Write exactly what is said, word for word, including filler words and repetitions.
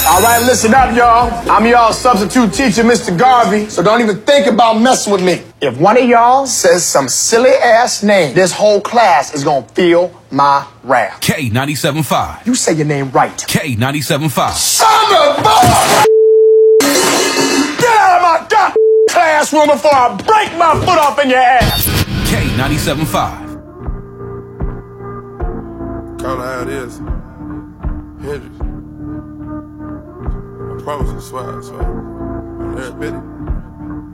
All right, listen up, y'all. I'm y'all substitute teacher, Mister Garvey, so don't even think about messing with me. If one of y'all says some silly-ass name, this whole class is gonna feel my wrath. K ninety-seven point five. You say your name right. K ninety-seven point five. Son of a... Get out of my god classroom before I break my foot off in your ass. K ninety-seven point five. Call it how it is. Hendrix. I promise you, swear, I swear. Every bit.